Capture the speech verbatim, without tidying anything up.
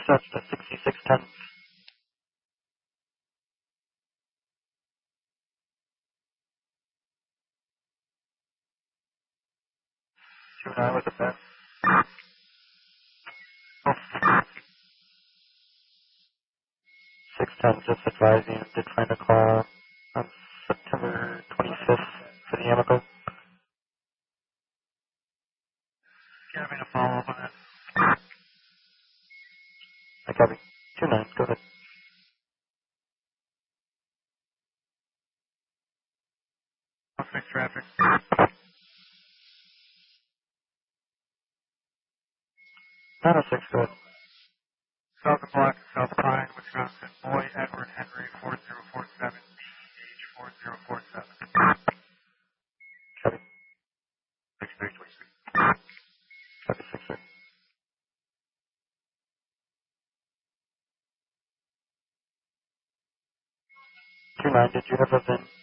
dispatch to sixty-six ten. two nine with the best. six ten, just advising, did find a call on September twenty-fifth for the Amico. Give me a follow-up on that. I copy. two nine, go ahead. I'll fix traffic. nine oh six, go ahead. South of Block, South Pine, Wisconsin. Boy, Edward Henry, four zero four seven, B H four zero four seven. Copy. six three twenty-six. Copy, six three. two nine, did you have a V I N